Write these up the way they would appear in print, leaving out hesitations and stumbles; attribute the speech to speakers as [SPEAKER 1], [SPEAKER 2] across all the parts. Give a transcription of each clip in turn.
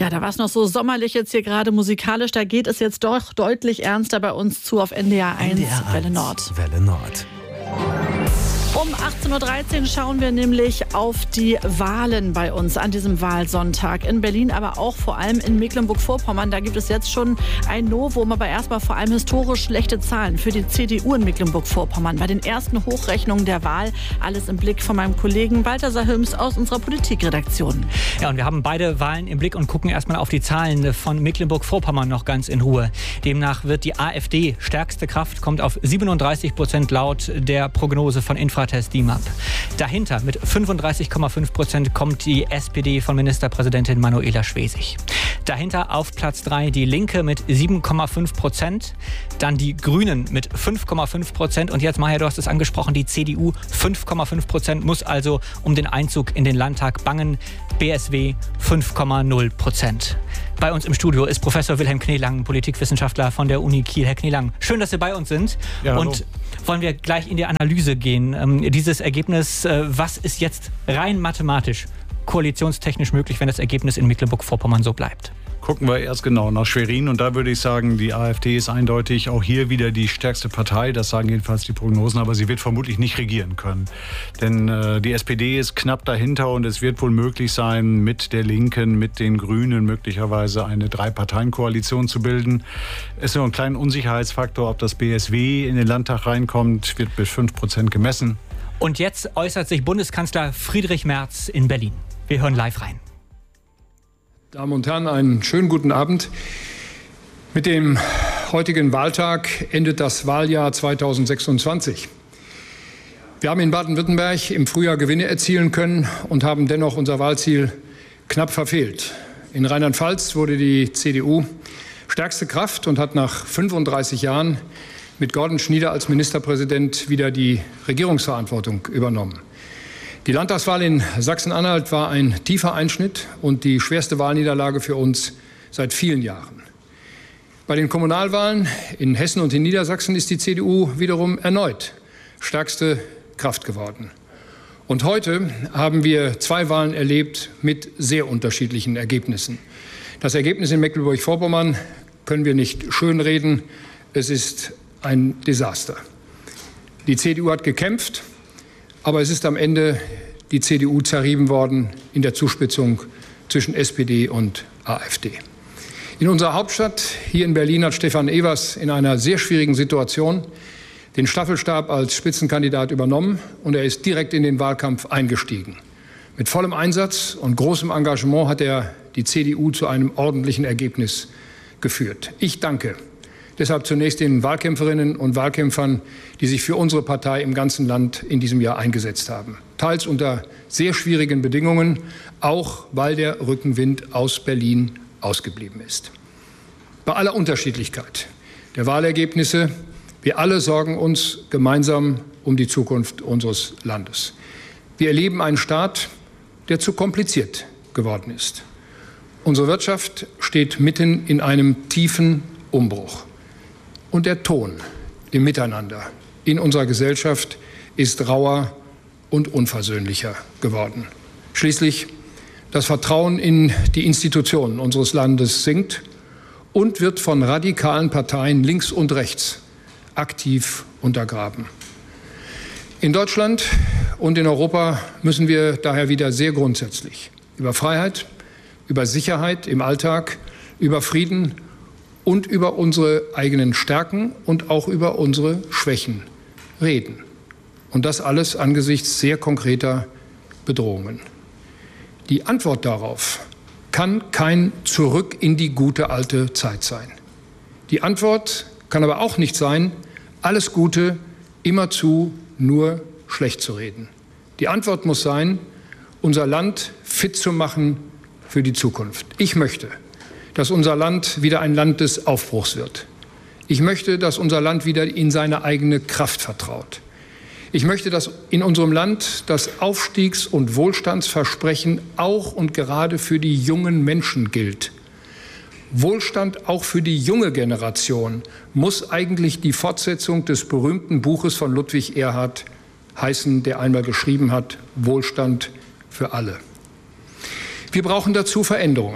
[SPEAKER 1] Ja, da war es noch so sommerlich jetzt hier gerade musikalisch. Da geht es jetzt doch deutlich ernster bei uns zu auf NDR 1, Welle Nord.
[SPEAKER 2] Welle Nord.
[SPEAKER 1] Um 18.13 Uhr schauen wir nämlich auf die Wahlen bei uns an diesem Wahlsonntag. In Berlin, aber auch vor allem in Mecklenburg-Vorpommern. Da gibt es jetzt schon ein Novum, aber erstmal vor allem historisch schlechte Zahlen für die CDU in Mecklenburg-Vorpommern. Bei den ersten Hochrechnungen der Wahl. Alles im Blick von meinem Kollegen Balthasar Hüms aus unserer Politikredaktion.
[SPEAKER 3] Ja, und wir haben beide Wahlen im Blick und gucken erstmal auf die Zahlen von Mecklenburg-Vorpommern noch ganz in Ruhe. Demnach wird die AfD stärkste Kraft, kommt auf 37% laut der Prognose von Infratest DIMAP. Dahinter mit 35,5% kommt die SPD von Ministerpräsidentin Manuela Schwesig. Dahinter auf Platz 3 die Linke mit 7,5%, dann die Grünen mit 5,5% und jetzt, Maja, du hast es angesprochen, die CDU 5,5%, muss also um den Einzug in den Landtag bangen, BSW 5,0%. Bei uns im Studio ist Professor Wilhelm Kneelang, Politikwissenschaftler von der Uni Kiel. Herr Kneelang, schön, dass Sie bei uns sind. Ja, und wollen wir gleich in die Analyse gehen. Dieses Ergebnis, was ist jetzt rein mathematisch, koalitionstechnisch möglich, wenn das Ergebnis in Mecklenburg-Vorpommern so bleibt?
[SPEAKER 4] Gucken wir erst genau nach Schwerin und da würde ich sagen, die AfD ist eindeutig auch hier wieder die stärkste Partei, das sagen jedenfalls die Prognosen, aber sie wird vermutlich nicht regieren können. Denn die SPD ist knapp dahinter und es wird wohl möglich sein, mit der Linken, mit den Grünen möglicherweise eine Drei-Parteien-Koalition zu bilden. Es ist nur ein kleiner Unsicherheitsfaktor, ob das BSW in den Landtag reinkommt, wird bis 5% gemessen.
[SPEAKER 3] Und jetzt äußert sich Bundeskanzler Friedrich Merz in Berlin. Wir hören live rein.
[SPEAKER 5] Damen und Herren, einen schönen guten Abend. Mit dem heutigen Wahltag endet das Wahljahr 2026. Wir haben in Baden-Württemberg im Frühjahr Gewinne erzielen können und haben dennoch unser Wahlziel knapp verfehlt. In Rheinland-Pfalz wurde die CDU stärkste Kraft und hat nach 35 Jahren mit Gordon Schnieder als Ministerpräsident wieder die Regierungsverantwortung übernommen. Die Landtagswahl in Sachsen-Anhalt war ein tiefer Einschnitt und die schwerste Wahlniederlage für uns seit vielen Jahren. Bei den Kommunalwahlen in Hessen und in Niedersachsen ist die CDU wiederum erneut stärkste Kraft geworden. Und heute haben wir 2 Wahlen erlebt mit sehr unterschiedlichen Ergebnissen. Das Ergebnis in Mecklenburg-Vorpommern können wir nicht schönreden. Es ist ein Desaster. Die CDU hat gekämpft. Aber es ist am Ende die CDU zerrieben worden in der Zuspitzung zwischen SPD und AfD. In unserer Hauptstadt, hier in Berlin, hat Stefan Evers in einer sehr schwierigen Situation den Staffelstab als Spitzenkandidat übernommen und er ist direkt in den Wahlkampf eingestiegen. Mit vollem Einsatz und großem Engagement hat er die CDU zu einem ordentlichen Ergebnis geführt. Ich danke deshalb zunächst den Wahlkämpferinnen und Wahlkämpfern, die sich für unsere Partei im ganzen Land in diesem Jahr eingesetzt haben. Teils unter sehr schwierigen Bedingungen, auch weil der Rückenwind aus Berlin ausgeblieben ist. Bei aller Unterschiedlichkeit der Wahlergebnisse, wir alle sorgen uns gemeinsam um die Zukunft unseres Landes. Wir erleben einen Staat, der zu kompliziert geworden ist. Unsere Wirtschaft steht mitten in einem tiefen Umbruch. Und der Ton im Miteinander in unserer Gesellschaft ist rauer und unversöhnlicher geworden. Schließlich das Vertrauen in die Institutionen unseres Landes sinkt und wird von radikalen Parteien links und rechts aktiv untergraben. In Deutschland und in Europa müssen wir daher wieder sehr grundsätzlich über Freiheit, über Sicherheit im Alltag, über Frieden und über unsere eigenen Stärken und auch über unsere Schwächen reden. Und das alles angesichts sehr konkreter Bedrohungen. Die Antwort darauf kann kein Zurück in die gute alte Zeit sein. Die Antwort kann aber auch nicht sein, alles Gute immerzu nur schlecht zu reden. Die Antwort muss sein, unser Land fit zu machen für die Zukunft. Ich möchte, dass unser Land wieder ein Land des Aufbruchs wird. Ich möchte, dass unser Land wieder in seine eigene Kraft vertraut. Ich möchte, dass in unserem Land das Aufstiegs- und Wohlstandsversprechen auch und gerade für die jungen Menschen gilt. Wohlstand auch für die junge Generation muss eigentlich die Fortsetzung des berühmten Buches von Ludwig Erhard heißen, der einmal geschrieben hat, Wohlstand für alle. Wir brauchen dazu Veränderungen.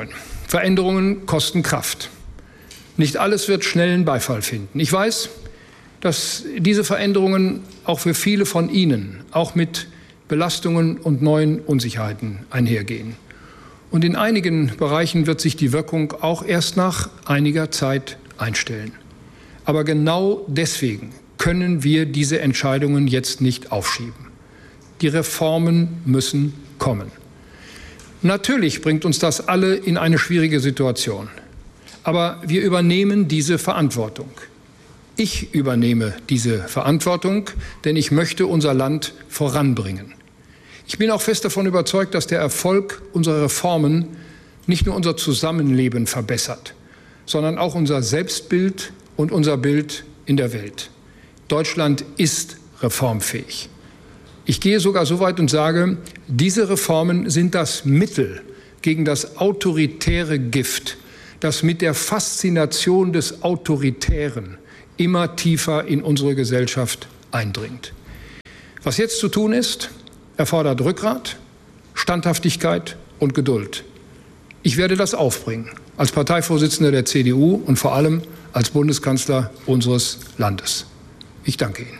[SPEAKER 5] Veränderungen kosten Kraft. Nicht alles wird schnellen Beifall finden. Ich weiß, dass diese Veränderungen auch für viele von Ihnen, auch mit Belastungen und neuen Unsicherheiten einhergehen. Und in einigen Bereichen wird sich die Wirkung auch erst nach einiger Zeit einstellen. Aber genau deswegen können wir diese Entscheidungen jetzt nicht aufschieben. Die Reformen müssen kommen. Natürlich bringt uns das alle in eine schwierige Situation. Aber wir übernehmen diese Verantwortung. Ich übernehme diese Verantwortung, denn ich möchte unser Land voranbringen. Ich bin auch fest davon überzeugt, dass der Erfolg unserer Reformen nicht nur unser Zusammenleben verbessert, sondern auch unser Selbstbild und unser Bild in der Welt. Deutschland ist reformfähig. Ich gehe sogar so weit und sage, diese Reformen sind das Mittel gegen das autoritäre Gift, das mit der Faszination des Autoritären immer tiefer in unsere Gesellschaft eindringt. Was jetzt zu tun ist, erfordert Rückgrat, Standhaftigkeit und Geduld. Ich werde das aufbringen, als Parteivorsitzender der CDU und vor allem als Bundeskanzler unseres Landes. Ich danke Ihnen.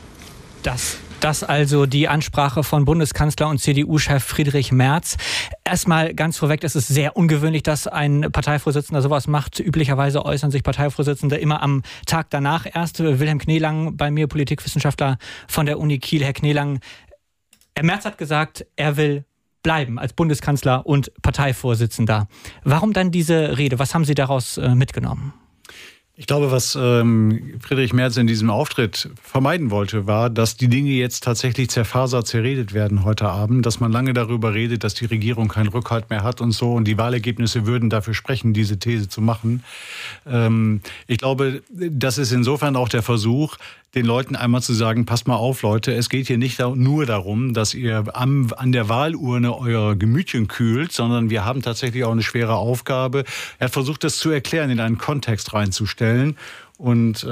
[SPEAKER 3] Das also die Ansprache von Bundeskanzler und CDU-Chef Friedrich Merz. Erstmal ganz vorweg, es ist sehr ungewöhnlich, dass ein Parteivorsitzender sowas macht. Üblicherweise äußern sich Parteivorsitzende immer am Tag danach erst. Wilhelm Kneelang bei mir, Politikwissenschaftler von der Uni Kiel. Herr Kneelang, Herr Merz hat gesagt, er will bleiben als Bundeskanzler und Parteivorsitzender. Warum dann diese Rede? Was haben Sie daraus mitgenommen?
[SPEAKER 4] Ich glaube, was Friedrich Merz in diesem Auftritt vermeiden wollte, war, dass die Dinge jetzt tatsächlich zerfasert, zerredet werden heute Abend, dass man lange darüber redet, dass die Regierung keinen Rückhalt mehr hat und so, und die Wahlergebnisse würden dafür sprechen, diese These zu machen. Ich glaube, das ist insofern auch der Versuch, den Leuten einmal zu sagen, passt mal auf, Leute, es geht hier nicht nur darum, dass ihr an der Wahlurne euer Gemütchen kühlt, sondern wir haben tatsächlich auch eine schwere Aufgabe. Er hat versucht, das zu erklären, in einen Kontext reinzustellen. Und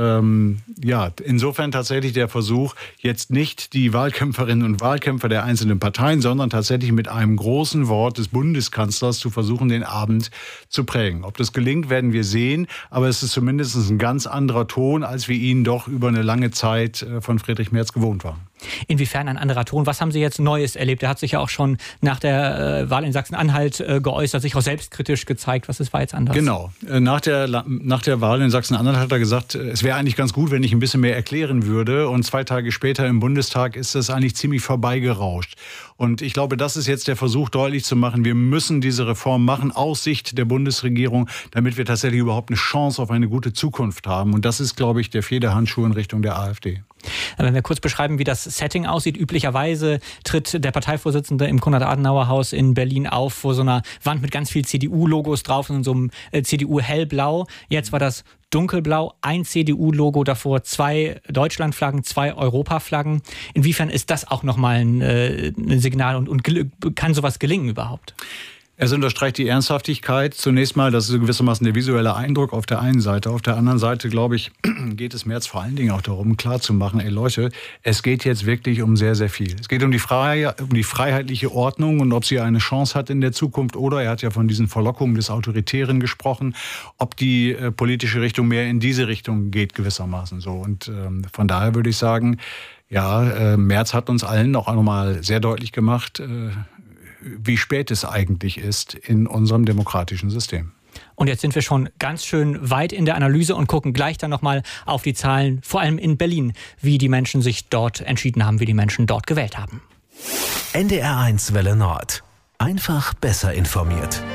[SPEAKER 4] insofern tatsächlich der Versuch, jetzt nicht die Wahlkämpferinnen und Wahlkämpfer der einzelnen Parteien, sondern tatsächlich mit einem großen Wort des Bundeskanzlers zu versuchen, den Abend zu prägen. Ob das gelingt, werden wir sehen, aber es ist zumindest ein ganz anderer Ton, als wir ihn doch über eine lange Zeit von Friedrich Merz gewohnt waren.
[SPEAKER 3] Inwiefern ein anderer Ton? Was haben Sie jetzt Neues erlebt? Er hat sich ja auch schon nach der Wahl in Sachsen-Anhalt geäußert, sich auch selbstkritisch gezeigt. Was war jetzt anders?
[SPEAKER 4] Genau. Nach der Wahl in Sachsen-Anhalt hat er gesagt, es wäre eigentlich ganz gut, wenn ich ein bisschen mehr erklären würde. Und 2 Tage später im Bundestag ist das eigentlich ziemlich vorbeigerauscht. Und ich glaube, das ist jetzt der Versuch, deutlich zu machen, wir müssen diese Reform machen aus Sicht der Bundesregierung, damit wir tatsächlich überhaupt eine Chance auf eine gute Zukunft haben. Und das ist, glaube ich, der Federhandschuh in Richtung der AfD.
[SPEAKER 3] Wenn wir kurz beschreiben, wie das Setting aussieht. Üblicherweise tritt der Parteivorsitzende im Konrad-Adenauer-Haus in Berlin auf, vor so einer Wand mit ganz vielen CDU-Logos drauf und so einem CDU-hellblau. Jetzt war das dunkelblau, ein CDU-Logo, davor 2 Deutschlandflaggen, 2 Europaflaggen. Inwiefern ist das auch nochmal ein Signal und kann sowas gelingen überhaupt?
[SPEAKER 4] Es unterstreicht die Ernsthaftigkeit. Zunächst mal, das ist gewissermaßen der visuelle Eindruck auf der einen Seite. Auf der anderen Seite, glaube ich, geht es Merz vor allen Dingen auch darum, klarzumachen, ey Leute, es geht jetzt wirklich um sehr, sehr viel. Es geht um die freiheitliche Ordnung und ob sie eine Chance hat in der Zukunft, oder er hat ja von diesen Verlockungen des Autoritären gesprochen, ob die politische Richtung mehr in diese Richtung geht gewissermaßen so. Und von daher würde ich sagen, ja, Merz hat uns allen noch einmal sehr deutlich gemacht, wie spät es eigentlich ist in unserem demokratischen System.
[SPEAKER 3] Und jetzt sind wir schon ganz schön weit in der Analyse und gucken gleich dann nochmal auf die Zahlen, vor allem in Berlin, wie die Menschen sich dort entschieden haben, wie die Menschen dort gewählt haben.
[SPEAKER 2] NDR1 Welle Nord. Einfach besser informiert.